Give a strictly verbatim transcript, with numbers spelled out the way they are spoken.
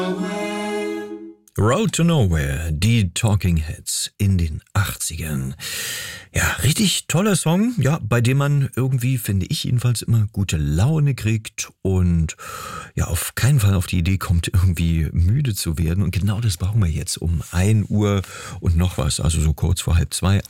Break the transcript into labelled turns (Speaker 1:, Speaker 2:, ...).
Speaker 1: Road to Nowhere, die Talking Heads in den achtzigern. Ja, richtig toller Song, ja, bei dem man irgendwie, finde ich jedenfalls, immer gute Laune kriegt und ja, auf keinen Fall auf die Idee kommt, irgendwie müde zu werden. Und genau das brauchen wir jetzt um ein Uhr und noch was, also so kurz vor halb zwei.